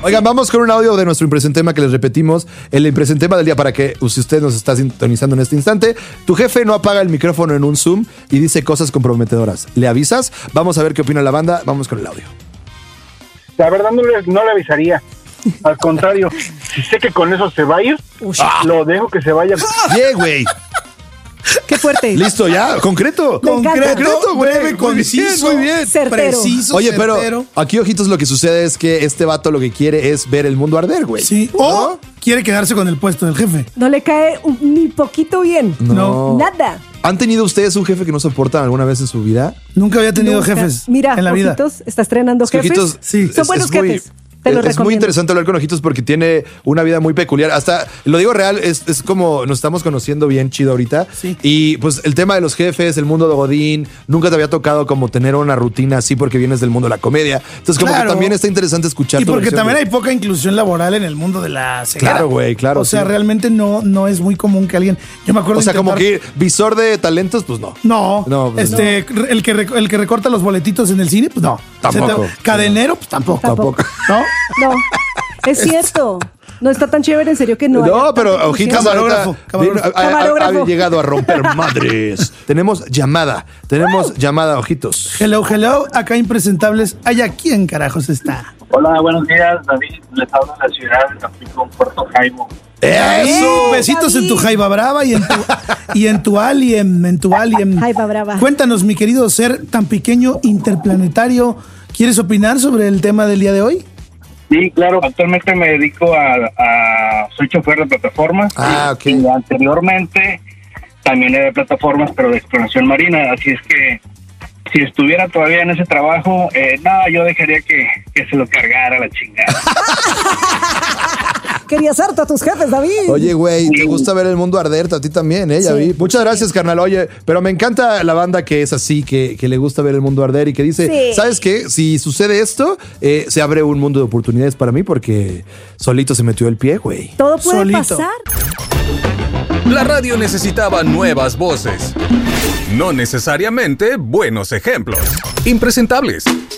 Oigan, vamos con un audio de nuestro impresentema que les repetimos. El impresentema del día para que, si usted nos está sintonizando en este instante, tu jefe no apaga el micrófono en un Zoom y dice cosas comprometedoras. ¿Le avisas? Vamos a ver qué opina la banda. Vamos con el audio. La verdad no le avisaría. Al contrario, si sé que con eso se va a ir, lo dejo que se vaya. Bien, güey. Qué fuerte. Listo, ya. Concreto. Concreto, güey. breve, conciso, Muy bien. Certero. preciso, Oye, pero certero. aquí, ojitos, lo que sucede es que este vato lo que quiere es ver el mundo arder, güey. Sí, o quiere quedarse con el puesto del jefe. No le cae ni poquito bien. No. Nada. ¿Han tenido ustedes un jefe que no soportan alguna vez en su vida? Nunca había tenido Nunca. jefes Mira, en la vida. Ojitos, está estrenando Es que jefes. Ojitos, sí, Son buenos muy- jefes. Te lo es muy recomiendo. interesante hablar con Ojitos porque tiene una vida muy peculiar. Hasta, lo digo real, es como nos estamos conociendo bien chido ahorita. Sí. Y pues el tema de los jefes, el mundo de Godín, nunca te había tocado como tener una rutina así porque vienes del mundo de la comedia. Entonces como Claro. que también está interesante escuchar Y tu porque versión también de- hay poca inclusión laboral en el mundo de la ceguera. Claro, güey, claro, O sea, sí. realmente no es muy común que alguien. Yo me acuerdo O sea, de como intentar- que visor de talentos, pues no. No, pues el que recorta los boletitos en el cine, pues no. Tampoco. Cadenero, pues tampoco. Tampoco. ¿No? No, es cierto. No está tan chévere, en serio, que no. No, haya pero tanta Ojitos inclusión. ahorita Camarógrafo. Camarógrafo. ha llegado a romper madres. Tenemos llamada, Ojitos. Hello. Acá impresentables. ¿Allá quién carajos está? Hola, buenos días, David. Les hablo de la ciudad de Tampico, Puerto Jaimo. ¡Eso! Besitos David. en tu jaiba brava y en tu alien. Jaiba brava. Cuéntanos, mi querido ser tan pequeño, interplanetario. ¿Quieres opinar sobre el tema del día de hoy? Sí, claro. Actualmente me dedico soy chofer de plataformas. Ah, ok. Y anteriormente también era de plataformas, pero de exploración marina. Así es que si estuviera todavía en ese trabajo, yo dejaría que se lo cargara la chingada. Querías harto a tus jefes, David. Oye, güey, te gusta ver el mundo arder, a ti también, ya Sí. vi. Muchas gracias, carnal. Oye, pero me encanta la banda que es así, que le gusta ver el mundo arder y que dice, Sí. ¿sabes qué? Si sucede esto, se abre un mundo de oportunidades para mí porque solito se metió el pie, güey. Todo puede Solito. pasar. La radio necesitaba nuevas voces, no necesariamente buenos ejemplos. Impresentables,